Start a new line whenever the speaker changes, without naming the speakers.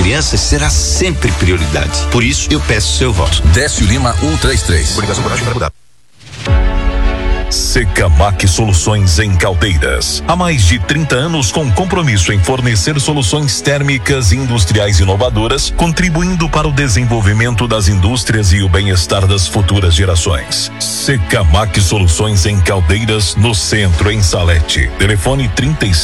crianças será sempre prioridade. Por isso, eu peço seu voto.
Décio Lima 133.
Coligação Coragem para mudar.
Secamac Soluções em Caldeiras. Há mais de 30 anos com compromisso em fornecer soluções térmicas e industriais inovadoras, contribuindo para o desenvolvimento das indústrias e o bem-estar das futuras gerações. Secamac Soluções em Caldeiras, no centro, em Salete. Telefone 35